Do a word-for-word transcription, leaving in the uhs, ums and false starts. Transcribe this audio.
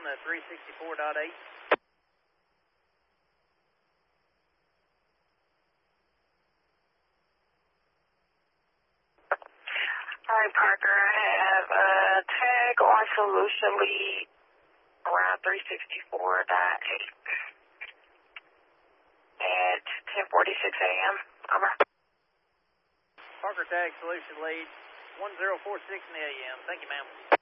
the three sixty-four point eight. All right, Parker, I have a tag on solution lead around three sixty-four point eight at ten forty-six a m Over. Parker tag solution lead one zero four six in the A M. Thank you, ma'am.